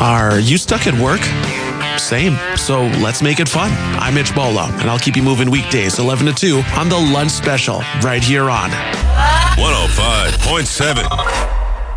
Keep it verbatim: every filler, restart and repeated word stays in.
Are you stuck at work? Same. So let's make it fun. I'm Mitch Bolo, and I'll keep you moving weekdays eleven to two on the Lunch Special right here on one oh five point seven